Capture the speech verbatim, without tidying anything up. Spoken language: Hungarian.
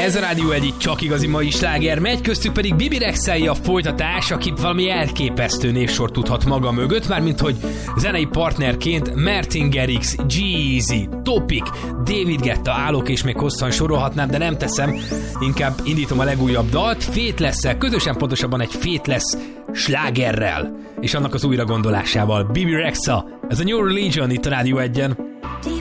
Ez a Rádió egy csak igazi mai sláger, megy köztük pedig Bibi Rexelje a folytatás, akit valami elképesztő névsor tudhat maga mögött, mármint hogy zenei partnerként Martin Garrix, G-Eazy, Topic, David Guetta, állok és még hosszan sorolhatnám, de nem teszem, inkább indítom a legújabb dalt, Faithless-szel, közösen pontosabban egy Faithless slágerrel, és annak az újra gondolásával. Bibi Rexa, ez a New Religion itt a Rádió egyen.